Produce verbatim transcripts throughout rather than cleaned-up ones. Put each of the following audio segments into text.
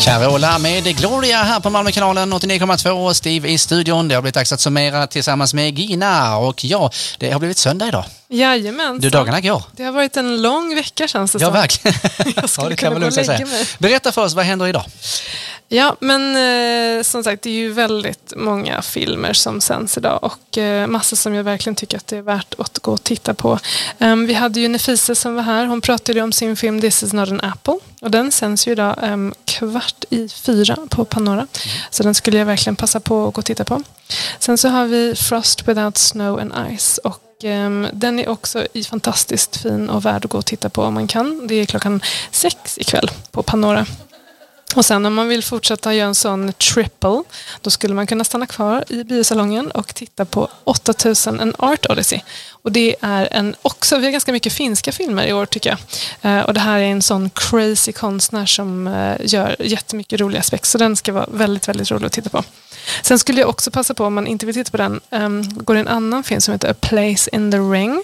Carola med Gloria här på Malmökanalen åttionio komma två och Steve i studion. Det har blivit dags att summera tillsammans med Gina. Och ja, det har blivit söndag idag. Jajamän. Du, dagarna går. Det har varit en lång vecka känns det som. Ja, verkligen. Jag skulle ja, det kunna kan man gå och lägga säga. mig. Berätta för oss, vad händer idag? Ja, men eh, som sagt, det är ju väldigt många filmer som sänds idag och eh, massor som jag verkligen tycker att det är värt att gå och titta på. Um, vi hade ju Nefise som var här. Hon pratade om sin film This is not an apple och den sänds ju idag um, kvart i fyra på Panora. Mm. Så den skulle jag verkligen passa på att gå och titta på. Sen så har vi Frost Without Snow and Ice och Um, den är också fantastiskt fin och värd att gå och titta på om man kan. Det är klockan sex ikväll på Panora. Och sen om man vill fortsätta göra en sån triple, då skulle man kunna stanna kvar i biosalongen och titta på åttatusen en Art Odyssey. Och det är en också, vi har ganska mycket finska filmer i år tycker jag. Uh, och det här är en sån crazy konstnär som uh, gör jättemycket roliga aspekter. Så den ska vara väldigt, väldigt rolig att titta på. Sen skulle jag också passa på, om man inte vill titta på den, um, går det en annan film som heter A Place in the Ring.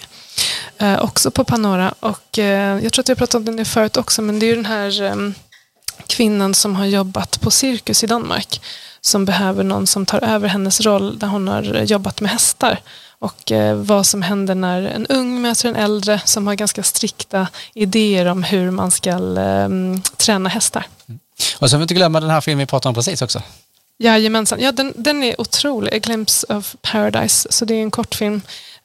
Uh, också på Panora. Och uh, jag tror att jag pratat om den förut också, men det är ju den här um, kvinnan som har jobbat på cirkus i Danmark. Som behöver någon som tar över hennes roll där hon har jobbat med hästar. Och eh, vad som händer när en ung möter en äldre som har ganska strikta idéer om hur man ska eh, träna hästar. Mm. Och så får vi inte glömma den här filmen vi pratade om precis också. Jajamensan. Ja, den, den är otrolig. A Glimpse of Paradise. Så det är en kortfilm.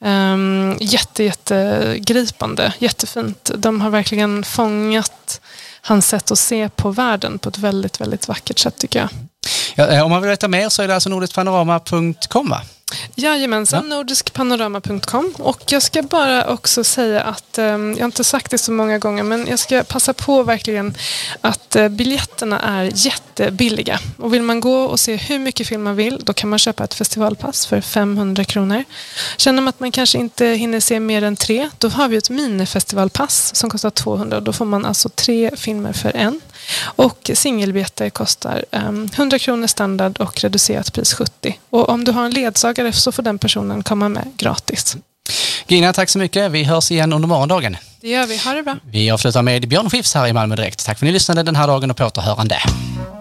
Um, jätte, jättegripande. Jättefint. De har verkligen fångat hans sätt att se på världen på ett väldigt, väldigt vackert sätt tycker jag. Ja, om man vill veta mer så är det alltså nordiskpanorama punkt com, va? Jajamensan, ja. nordiskpanorama punkt com. Och jag ska bara också säga att, eh, jag har inte sagt det så många gånger, men jag ska passa på verkligen att eh, biljetterna är jättebilliga. Och vill man gå och se hur mycket film man vill, då kan man köpa ett festivalpass för femhundra kronor. Känner man att man kanske inte hinner se mer än tre, då har vi ett minifestivalpass som kostar tvåhundra. Då får man alltså tre filmer för en. Och singelbiljetter kostar um, hundra kronor standard och reducerat pris sjuttio. Och om du har en ledsagare så får den personen komma med gratis. Gina, tack så mycket. Vi hörs igen under morgondagen. Det gör vi. Ha det bra. Vi avslutar med Björn Skifs här i Malmö Direkt. Tack för att ni lyssnade den här dagen och på återhörande.